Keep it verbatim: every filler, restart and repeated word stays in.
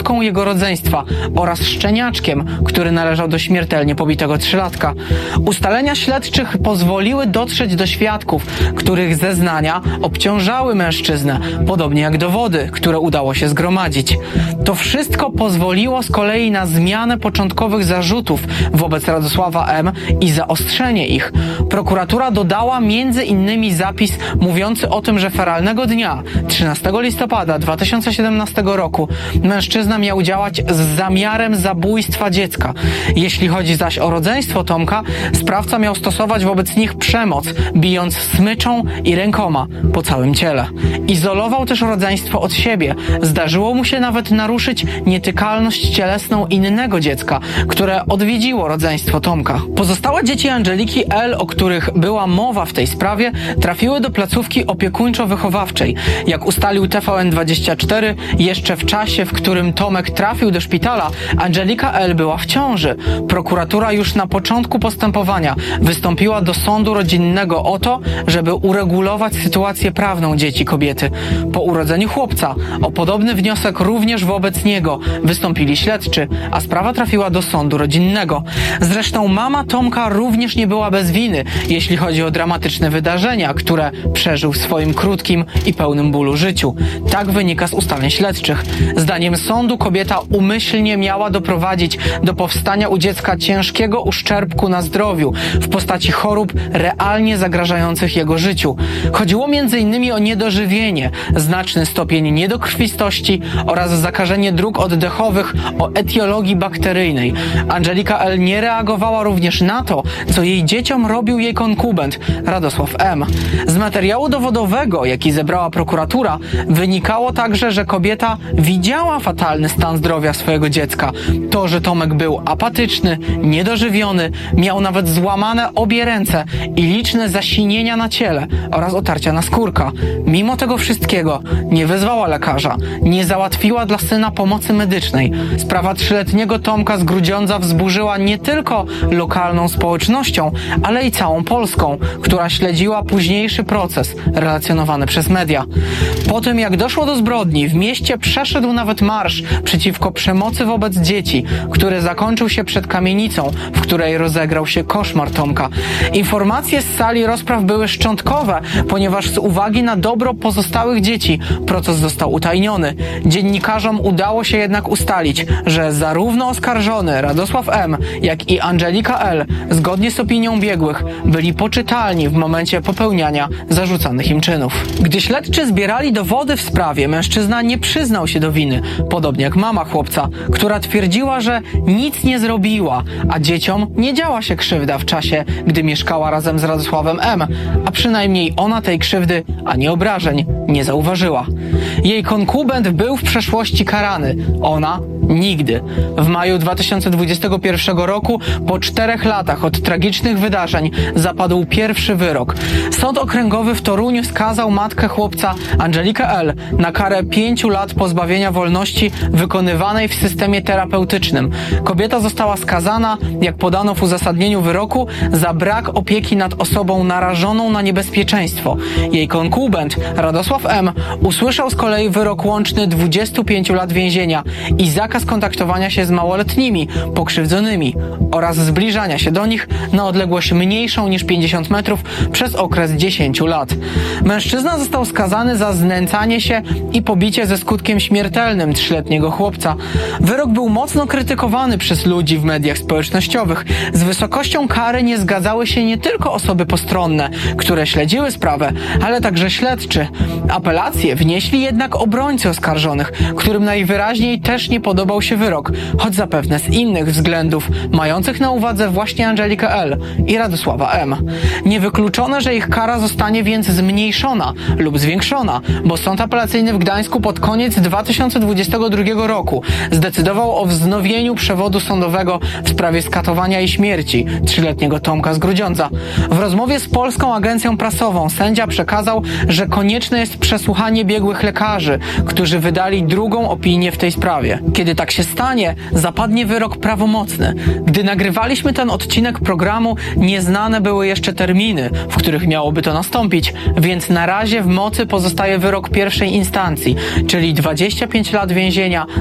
matką jego rodzeństwa oraz szczeniaczkiem, który należał do śmiertelnie pobitego trzylatka. Ustalenia śledczych pozwoliły dotrzeć do świadków, których zeznania obciążały mężczyznę, podobnie jak dowody, które udało się zgromadzić. To wszystko pozwoliło z kolei na zmianę początkowych zarzutów wobec Radosława M. i zaostrzenie ich. Prokuratura dodała między innymi zapis mówiący o tym, że feralnego dnia, trzynastego listopada dwa tysiące siedemnastego roku, mężczyzna miał działać z zamiarem zabójstwa dziecka. Jeśli chodzi zaś o rodzeństwo Tomka, sprawca miał stosować wobec nich przemoc, bijąc smyczą i rękoma po całym ciele. Izolował też rodzeństwo od siebie. Zdarzyło mu się nawet naruszyć nietykalność cielesną innego dziecka, które odwiedziło rodzeństwo Tomka. Pozostałe dzieci Andżeliki L., o których była mowa w tej sprawie, trafiły do placówki opiekuńczo-wychowawczej. Jak ustalił T V N dwadzieścia cztery, jeszcze w czasie, w którym Tomek trafił do szpitala, Andżelika L. była w ciąży. Prokuratura już na początku postępowania wystąpiła do sądu rodzinnego o to, żeby uregulować sytuację prawną dzieci kobiety. Po urodzeniu chłopca o podobny wniosek również wobec niego wystąpili śledczy, a sprawa trafiła do sądu rodzinnego. Zresztą mama Tomka również nie była bez winy, jeśli chodzi o dramatyczne wydarzenia, które przeżył w swoim krótkim i pełnym bólu życiu. Tak wynika z ustaleń śledczych. Zdaniem sądu kobieta umyślnie miała doprowadzić do powstania u dziecka ciężkiego uszczerbku na zdrowiu w postaci chorób realnie zagrażających jego życiu. Chodziło między innymi o niedożywienie, znaczny stopień niedokrwistości oraz zakażenie dróg oddechowych o etiologii bakteryjnej. Andżelika L. nie reagowała również na to, co jej dzieciom robił jej konkubent Radosław M. Z materiału dowodowego, jaki zebrała prokuratura, wynikało także, że kobieta widziała fatalny stan zdrowia swojego dziecka. To, że Tomek był apatyczny, niedożywiony, miał nawet złamane obie ręce i liczne zasinienia na ciele oraz otarcia na skórka. Mimo tego wszystkiego nie wezwała lekarza, nie załatwiła dla syna pomocy medycznej. Sprawa trzyletniego Tomka z Grudziądza wzburzyła nie tylko lokalną społecznością, ale i całą Polską, która śledziła późniejszy proces relacjonowany przez media. Po tym, jak doszło do zbrodni, w mieście przeszedł nawet marsz przeciwko przemocy wobec dzieci, który zakończył się przed kamienicą, w której rozegrał się koszmar Tomka. Informacje z sali rozpraw były szczątkowe, ponieważ z uwagi na dobro pozostałych dzieci proces został utajniony. Dziennikarzom udało się jednak ustalić, że zarówno oskarżony Radosław M., jak i Andżelika L., zgodnie z opinią biegłych, byli poczytalni w momencie popełniania zarzucanych im czynów. Gdy śledczy zbierali dowody w sprawie, mężczyzna nie przyznał się do winy, podobnie jak mama chłopca, która twierdziła, że nic nie zrobiła, a dzieciom nie działa się krzywda w czasie, gdy mieszkała razem z Radosławem M., a przynajmniej ona tej krzywdy ani obrażeń nie zauważyła. Jej konkubent był w przeszłości karany, ona nigdy. W maju dwa tysiące dwudziestego pierwszego roku, po czterech latach od tragicznych wydarzeń, zapadł pierwszy wyrok. Sąd Okręgowy w Toruniu skazał matkę chłopca, Andżelikę L., na karę pięciu lat pozbawienia wolności wykonywanej w systemie terapeutycznym. Kobieta została skazana, jak podano w uzasadnieniu wyroku, za brak opieki nad osobą narażoną na niebezpieczeństwo. Jej konkubent, Radosław M., usłyszał z kolei wyrok łączny dwudziestu pięciu lat więzienia i zakaz kontaktowania się z małoletnimi, pokrzywdzonymi oraz zbliżania się do nich na odległość mniejszą niż pięćdziesiąt metrów przez okres dziesięciu lat. Mężczyzna został skazany za znęcanie się i pobicie ze skutkiem śmiertelnym trzyletniego chłopca. Wyrok był mocno krytykowany przez ludzi w mediach społecznościowych. Z wysokością kary nie zgadzały się nie tylko osoby postronne, które śledziły sprawę, ale także śledczy. Apelacje wnieśli jednak obrońcy oskarżonych, którym najwyraźniej też nie podobał się wyrok, choć zapewne z innych względów, mających na uwadze właśnie Andżelikę L. i Radosława M. Niewykluczone, że ich kara zostanie więc zmniejszona lub zwiększona, bo Sąd Apelacyjny w Gdańsku pod koniec dwa tysiące dwudziestego drugiego roku zdecydował o wznowieniu przewodu sądowego w sprawie skatowania i śmierci trzyletniego Tomka z Grudziądza. W rozmowie z Polską Agencją Prasową sędzia przekazał, że konieczne jest przesłuchanie biegłych lekarzy, którzy wydali drugą opinię w tej sprawie. Kiedy tak się stanie, zapadnie wyrok prawomocny. Gdy nagrywaliśmy ten odcinek programu, nieznane były jeszcze terminy, w których miałoby to nastąpić, więc na razie w mocy pozostaje wyrok pierwszej instancji, czyli dwadzieścia pięć lat więzienia